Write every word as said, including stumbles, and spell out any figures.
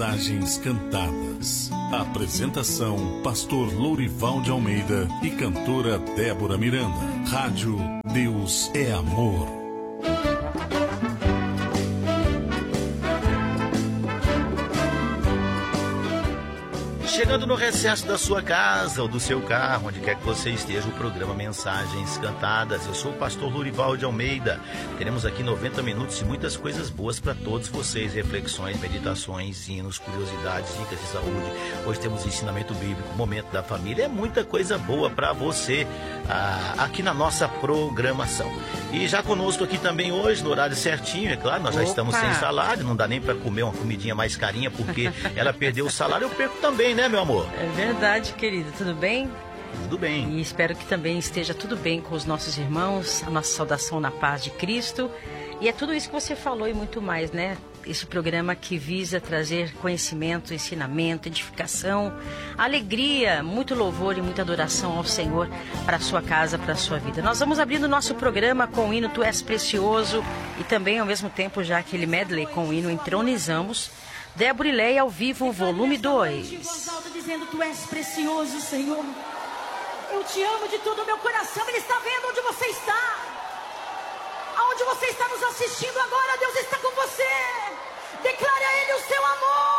Mensagens cantadas. Apresentação: Pastor Lourival de Almeida e cantora Débora Miranda. Rádio Deus é Amor. Chegando no recesso da sua casa ou do seu carro, onde quer que você esteja, o programa Mensagens Cantadas. Eu sou o pastor Lourival de Almeida. Teremos aqui noventa minutos e muitas coisas boas para todos vocês. Reflexões, meditações, hinos, curiosidades, dicas de saúde. Hoje temos ensinamento bíblico, momento da família. É muita coisa boa para você ah, aqui na nossa programação. E já conosco aqui também hoje, no horário certinho, é claro, nós já Opa. estamos sem salário. Não dá nem para comer uma comidinha mais carinha, porque ela perdeu o salário. Eu perco também, né, meu amor? É verdade, querido. Tudo bem? Tudo bem. E espero que também esteja tudo bem com os nossos irmãos. A nossa saudação na paz de Cristo. E é tudo isso que você falou e muito mais, né? Esse programa que visa trazer conhecimento, ensinamento, edificação, alegria, muito louvor e muita adoração ao Senhor para a sua casa, para a sua vida. Nós vamos abrindo o nosso programa com o hino Tu És Precioso e também, ao mesmo tempo, já aquele medley com o hino Entronizamos, Débora e Leia ao vivo, volume dois. Dizendo, Tu és precioso, Senhor. Eu te amo de todo o meu coração. Ele está vendo onde você está. Aonde você está nos assistindo agora, Deus está com você. Declare a Ele o seu amor.